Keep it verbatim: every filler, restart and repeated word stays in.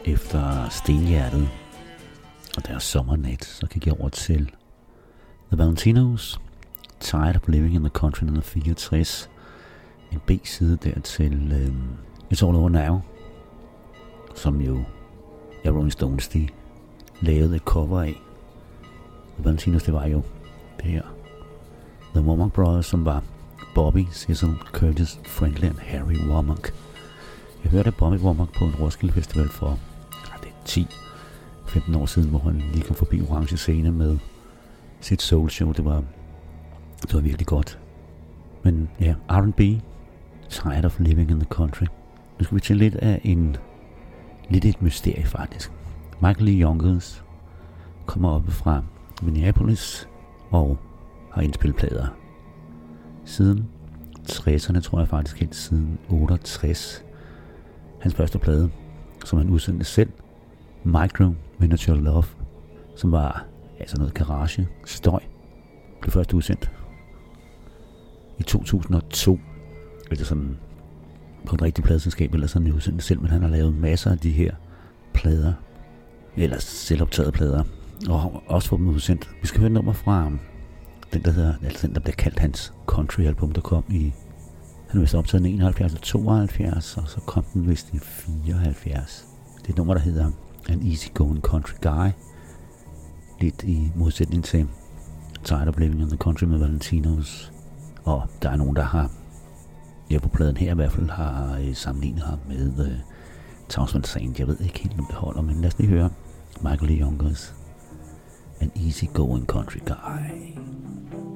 efter Stenhjertet og deres sommernat, så gik jeg over til The Valentinos, Tired of Living in the Country nummer fireogtres. En B-side der til øhm, It's All Over Now, som jo ja, Rolling Stones de lavede et cover af. The Valentinos, det var jo det her The Womack Brothers, som var Bobby, Cecil, Curtis, Franklin og Harry Womack. Jeg hørte Bobby Womack på en Roskilde Festival for ah, det er ti femten år siden, hvor han lige kom forbi Orange Scene med sit soul show. Det var, det var virkelig godt. Men ja, R and B, Tired of Living in the Country. Nu skal vi til lidt af en lidt et mysterie faktisk. Michael Lee Yonkers kommer op fra Minneapolis og har indspillet plader siden tresserne, tror jeg faktisk helt siden otteogtres. Hans første plade, som han udsendte selv, Micro Miniature Love, som var altså noget garage støj, blev først udsendt i to tusind og to. Eller sådan på et rigtigt pladeselskab, eller sådan udsendt selv, men han har lavet masser af de her plader, eller selvoptagede plader, og også fået dem udsendt. Vi skal høre et nummer fra den, der hedder, altså den, der bliver kaldt hans country-album, der kom i, han er vist optaget i enoghalvfjerds og tooghalvfjerds, og så kom den vist i fireoghalvfjerds. Det er et nummer, der hedder An Easygoing Country Guy, lidt i modsætning til Tired of Living in the Country med Valentinos, og der er nogen, der har, ja på pladen her i hvert fald, har øh, sammenlignet ham med uh, Townsend Saint. Jeg ved ikke helt, om det holder, men lad os lige høre Michael Lee Yonkers, An Easygoing Country Guy.